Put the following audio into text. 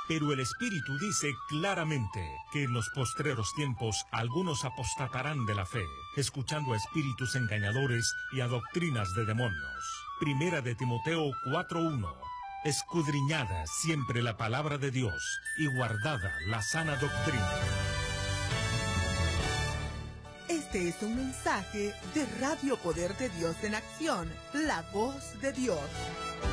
Pero el Espíritu dice claramente que en los postreros tiempos algunos apostatarán de la fe, escuchando a espíritus engañadores y a doctrinas de demonios. Primera de Timoteo 4:1. Escudriñada siempre la palabra de Dios y guardada la sana doctrina. Este es un mensaje de Radio Poder de Dios en Acción, la voz de Dios.